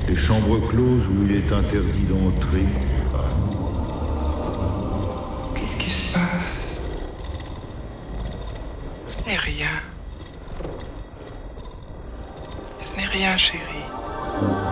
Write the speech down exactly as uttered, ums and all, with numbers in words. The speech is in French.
Les chambres closes où il est interdit d'entrer. Qu'est-ce qui se passe? Ce n'est rien. Ce n'est rien, chérie.